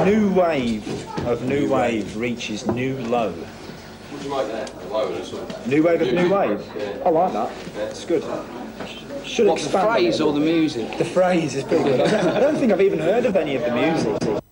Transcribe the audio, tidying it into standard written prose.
New wave reaches new low. What do you make that? A low and sort of... New wave of new wave? Yeah. I like that. It's good. Should What, the expand phrase on it. or the music? The phrase is pretty good. I don't think I've even heard of any of the music.